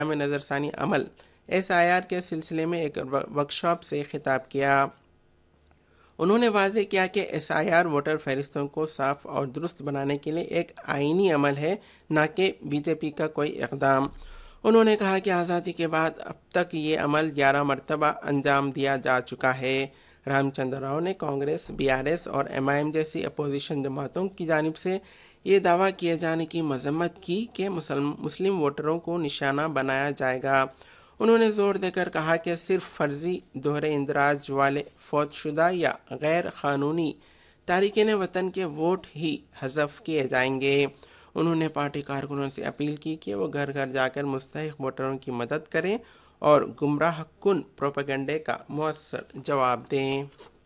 میں نظر ثانی عمل SIR کے سلسلے میں ایک ورکشاپ سے خطاب کیا۔ انہوں نے واضح کیا کہ SIR ووٹر فہرستوں کو صاف اور درست بنانے کے لیے ایک آئینی عمل ہے، نہ کہ BJP کا کوئی اقدام۔ انہوں نے کہا کہ آزادی کے بعد اب تک یہ عمل 11 مرتبہ انجام دیا جا چکا ہے۔ رام چندر راؤ نے کانگریس، BRS اور MIM جیسی اپوزیشن جماعتوں کی جانب سے یہ دعویٰ کیے جانے کی مذمت کی کہ مسلم ووٹروں کو نشانہ بنایا جائے گا۔ انہوں نے زور دے کر کہا کہ صرف فرضی دوہرے اندراج والے فوت شدہ یا غیر قانونی تارکین وطن کے ووٹ ہی حذف کیے جائیں گے۔ انہوں نے پارٹی کارکنوں سے اپیل کی کہ وہ گھر گھر جا کر مستحق ووٹروں کی مدد کریں اور گمراہ کن پروپیگنڈے کا مؤثر جواب دیں۔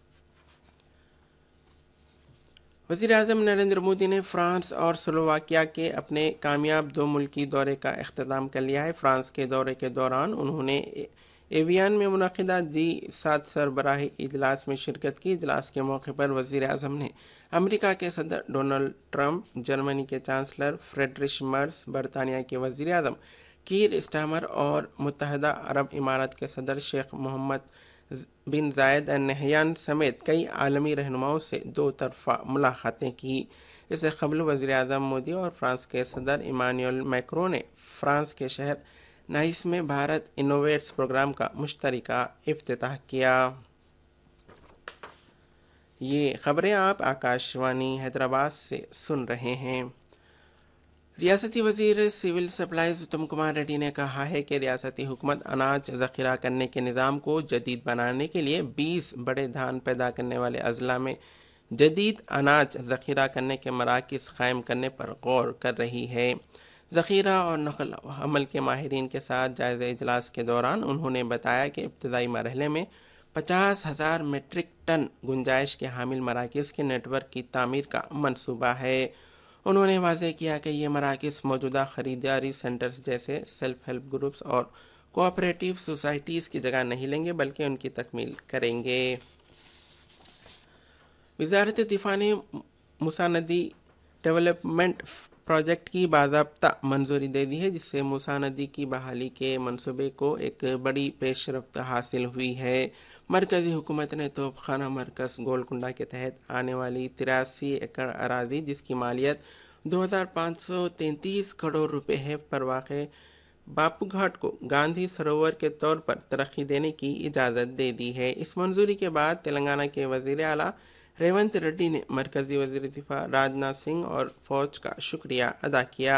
وزیر اعظم نریندر مودی نے فرانس اور سلوواکیہ کے اپنے کامیاب 2 ملکی دورے کا اختتام کر لیا ہے۔ فرانس کے دورے کے دوران انہوں نے ایویان میں منعقدہ G7 سربراہی اجلاس میں شرکت کی۔ اجلاس کے موقع پر وزیر اعظم نے امریکہ کے صدر ڈونلڈ ٹرمپ، جرمنی کے چانسلر فریڈرش مرز، برطانیہ کے وزیر اعظم کیر اسٹارمر اور متحدہ عرب امارات کے صدر شیخ محمد بن زائد ال نہیان سمیت کئی عالمی رہنماؤں سے 2 طرفہ ملاقاتیں کی۔ اس سے قبل وزیر اعظم مودی اور فرانس کے صدر ایمانوئل میکروں نے فرانس کے شہر نائس میں بھارت انوویٹس پروگرام کا مشترکہ افتتاح کیا۔ یہ خبریں آپ آکاش وانی حیدرآباد سے سن رہے ہیں۔ ریاستی وزیر سول سپلائز اتم کمار ریڈی نے کہا ہے کہ ریاستی حکومت اناج ذخیرہ کرنے کے نظام کو جدید بنانے کے لیے 20 بڑے دھان پیدا کرنے والے اضلاع میں جدید اناج ذخیرہ کرنے کے مراکز قائم کرنے پر غور کر رہی ہے۔ ذخیرہ اور نقل و حمل کے ماہرین کے ساتھ جائزہ اجلاس کے دوران انہوں نے بتایا کہ ابتدائی مرحلے میں 50,000 میٹرک ٹن گنجائش کے حامل مراکز کے نیٹ ورک کی تعمیر کا منصوبہ ہے۔ انہوں نے واضح کیا کہ یہ مراکز موجودہ خریداری سینٹرز جیسے سیلف ہیلپ گروپس اور کوآپریٹیو سوسائٹیز کی جگہ نہیں لیں گے بلکہ ان کی تکمیل کریں گے۔ وزارت دفاع نے موسیٰ ندی ڈیولپمنٹ پروجیکٹ کی باضابطہ منظوری دے دی ہے، جس سے موسیٰ ندی کی بحالی کے منصوبے کو ایک بڑی پیش رفت حاصل ہوئی ہے۔ مرکزی حکومت نے توپ خانہ مرکز گولکنڈہ کے تحت آنے والی 83 ایکڑ اراضی، جس کی مالیت 2,533 کروڑ روپے ہے، پر واقع باپو گھاٹ کو گاندھی سروور کے طور پر ترقی دینے کی اجازت دے دی ہے۔ اس منظوری کے بعد تلنگانہ کے وزیر اعلیٰ ریونت ریڈی نے مرکزی وزیر دفاع راجناتھ سنگھ اور فوج کا شکریہ ادا کیا۔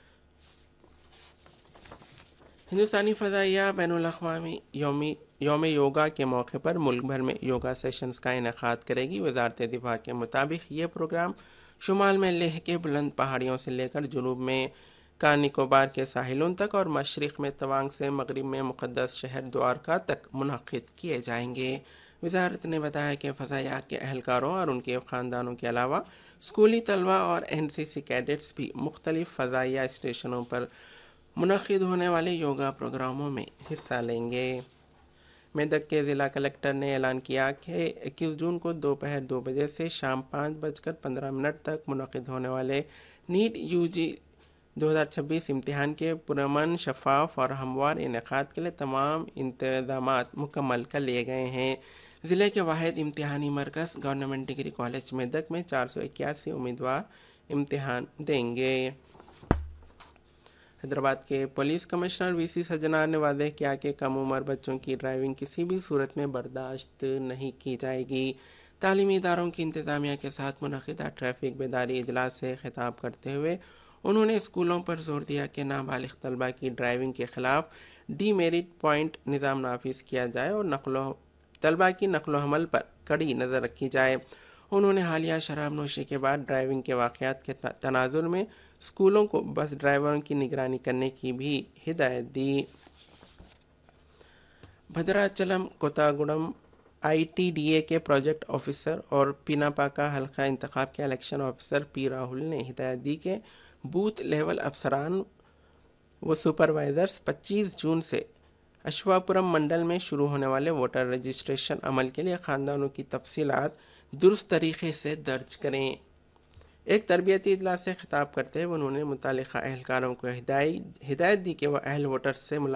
ہندوستانی فضائیہ بین الاقوامی یوم یوگا کے موقع پر ملک بھر میں یوگا سیشنز کا انعقاد کرے گی۔ وزارت دفاع کے مطابق یہ پروگرام شمال میں لیہ کے بلند پہاڑیوں سے لے کر جنوب میں کار نکوبار کے ساحلوں تک اور مشرق میں توانگ سے مغرب میں مقدس شہر دوارکا تک منعقد کیے جائیں گے۔ وزارت نے بتایا کہ فضائیہ کے اہلکاروں اور ان کے خاندانوں کے علاوہ اسکولی طلبہ اور NCC کیڈٹس بھی مختلف فضائیہ اسٹیشنوں پر منعقد ہونے والے یوگا پروگراموں میں حصہ لیں گے۔ میدک کے ضلع کلکٹر نے اعلان کیا کہ 21 جون کو دوپہر 2 بجے سے شام 5:15 تک منعقد ہونے والے نیٹ UG 2026 امتحان کے پرامن، شفاف اور ہموار انعقاد کے لیے تمام انتظامات مکمل کر لیے گئے ہیں۔ ضلع کے واحد امتحانی مرکز گورنمنٹ ڈگری کالج میدک میں 481 امیدوار امتحان دیں گے۔ حیدرآباد کے پولیس کمشنر VC سجنار نے واضح کیا کہ کم عمر بچوں کی ڈرائیونگ کسی بھی صورت میں برداشت نہیں کی جائے گی۔ تعلیمی اداروں کی انتظامیہ کے ساتھ منعقدہ ٹریفک بیداری اجلاس سے خطاب کرتے ہوئے انہوں نے اسکولوں پر زور دیا کہ نابالغ طلبہ کی ڈرائیونگ کے خلاف ڈی میرٹ پوائنٹ نظام نافذ کیا جائے اور طلبہ کی نقل و حمل پر کڑی نظر رکھی جائے۔ انہوں نے حالیہ شراب نوشی کے بعد ڈرائیونگ کے واقعات کے تناظر میں اسکولوں کو بس ڈرائیوروں کی نگرانی کرنے کی بھی ہدایت دی۔ بھدراچلم کوتاگوڑم ITDA کے پروجیکٹ آفیسر اور پیناپاکا حلقہ انتخاب کے الیکشن آفیسر P راہل نے ہدایت دی کہ بوتھ لیول افسران و سپروائزرز 25 جون سے اشواپورم منڈل میں شروع ہونے والے ووٹر رجسٹریشن عمل کے لیے خاندانوں کی تفصیلات درست طریقے سے درج کریں۔ ایک تربیتی اجلاس سے خطاب کرتے ہوئے انہوں نے متعلقہ اہلکاروں کو ہدایت دی کہ وہ اہل ووٹرز سے